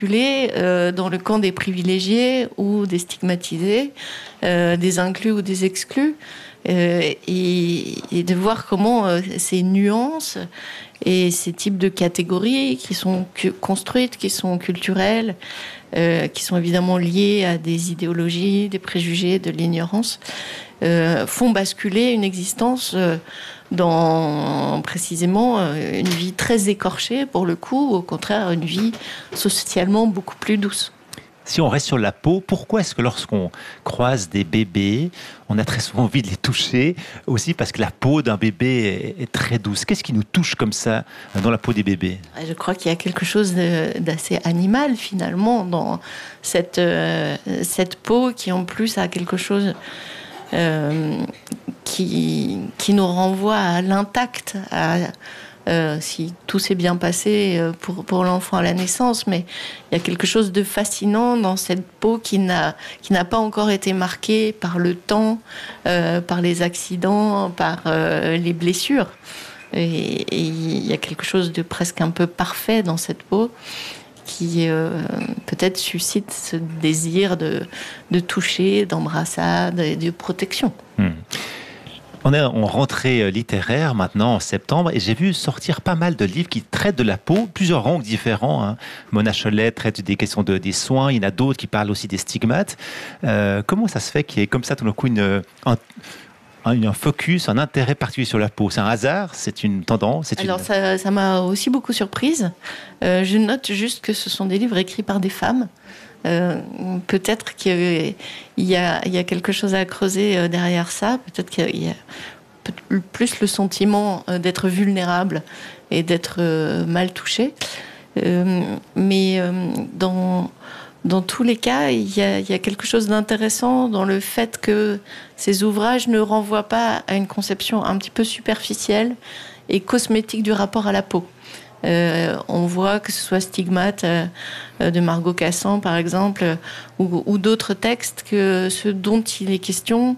dans le camp des privilégiés ou des stigmatisés, des inclus ou des exclus, et de voir comment ces nuances et ces types de catégories qui sont construites, qui sont culturelles, qui sont évidemment liées à des idéologies, des préjugés, de l'ignorance, font basculer une existence dans précisément une vie très écorchée pour le coup, ou au contraire une vie socialement beaucoup plus douce. Si on reste sur la peau, pourquoi est-ce que lorsqu'on croise des bébés, on a très souvent envie de les toucher? Aussi parce que la peau d'un bébé est très douce. Qu'est-ce qui nous touche comme ça dans la peau des bébés? Je crois qu'il y a quelque chose d'assez animal finalement dans cette peau qui en plus a quelque chose qui nous renvoie à l'intact, si tout s'est bien passé pour l'enfant à la naissance, mais il y a quelque chose de fascinant dans cette peau qui n'a pas encore été marquée par le temps, par les accidents, par les blessures. Et il y a quelque chose de presque un peu parfait dans cette peau qui peut-être suscite ce désir de toucher, d'embrassade et de protection. On est en rentrée littéraire maintenant en septembre et j'ai vu sortir pas mal de livres qui traitent de la peau, plusieurs rangs différents. Mona Chollet traite des questions des soins, il y en a d'autres qui parlent aussi des stigmates. Comment ça se fait qu'il y ait comme ça tout d'un coup un focus, un intérêt particulier sur la peau? C'est un hasard? C'est une tendance? Ça m'a aussi beaucoup surprise. Je note juste que ce sont des livres écrits par des femmes. Peut-être qu'il y a quelque chose à creuser derrière ça. Peut-être qu'il y a plus le sentiment d'être vulnérable et d'être mal touché. Mais dans tous les cas, il y a quelque chose d'intéressant dans le fait que ces ouvrages ne renvoient pas à une conception un petit peu superficielle et cosmétique du rapport à la peau. On voit que ce soit Stigmate de Margot Cassan par exemple ou d'autres textes, que ce dont il est question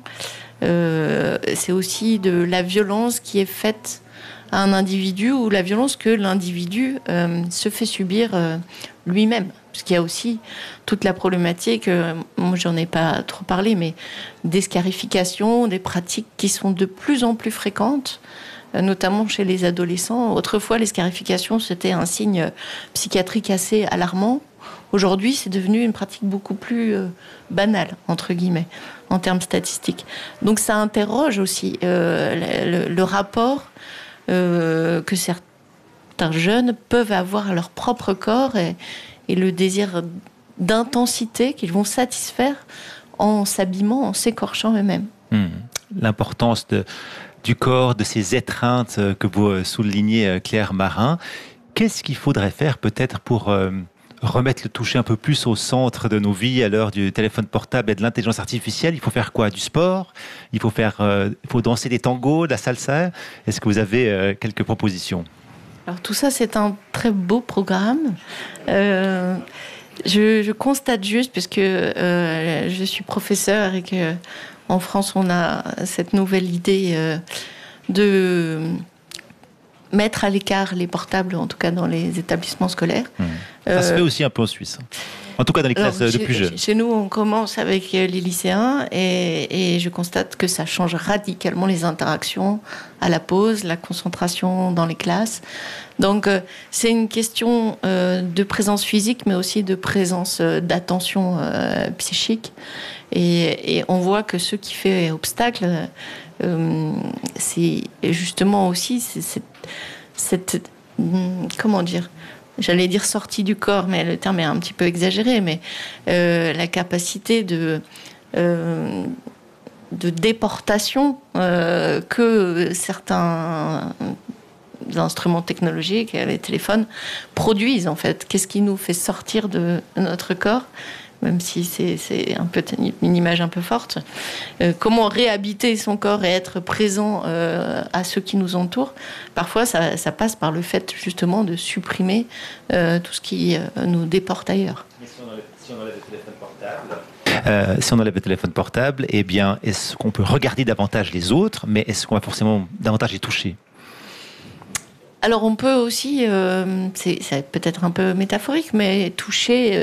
c'est aussi de la violence qui est faite à un individu ou la violence que l'individu se fait subir lui-même, parce qu'il y a aussi toute la problématique, moi j'en ai pas trop parlé, mais des scarifications, des pratiques qui sont de plus en plus fréquentes, notamment chez les adolescents. Autrefois, les scarifications, c'était un signe psychiatrique assez alarmant. Aujourd'hui, c'est devenu une pratique beaucoup plus banale, entre guillemets, en termes statistiques. Donc ça interroge aussi le rapport que certains jeunes peuvent avoir à leur propre corps et le désir d'intensité qu'ils vont satisfaire en s'abîmant, en s'écorchant eux-mêmes. L'importance du corps, de ces étreintes que vous soulignez, Claire Marin. Qu'est-ce qu'il faudrait faire peut-être pour remettre le toucher un peu plus au centre de nos vies à l'heure du téléphone portable et de l'intelligence artificielle? Il faut faire quoi? Du sport? Il faut danser des tangos, de la salsa? Est-ce que vous avez quelques propositions? Alors tout ça, c'est un très beau programme. Je constate juste, puisque je suis professeure et que en France, on a cette nouvelle idée de mettre à l'écart les portables, en tout cas dans les établissements scolaires. Ça se fait aussi un peu en Suisse. En tout cas dans les classes de plus jeunes. Chez nous, on commence avec les lycéens et je constate que ça change radicalement les interactions à la pause, la concentration dans les classes. Donc, c'est une question de présence physique, mais aussi de présence d'attention psychique. Et on voit que ce qui fait obstacle, c'est justement aussi cette comment dire, j'allais dire sortie du corps, mais le terme est un petit peu exagéré, mais la capacité de déportation que certains instruments technologiques, les téléphones, produisent en fait. Qu'est-ce qui nous fait sortir de notre corps, même si c'est un peu une image un peu forte. Comment réhabiter son corps et être présent à ceux qui nous entourent. Parfois, ça passe par le fait justement de supprimer tout ce qui nous déporte ailleurs. Et si on enlève le téléphone portable si on enlève le téléphone portable, eh bien, est-ce qu'on peut regarder davantage les autres, mais est-ce qu'on va forcément davantage les toucher? Alors on peut aussi, c'est peut-être un peu métaphorique, mais toucher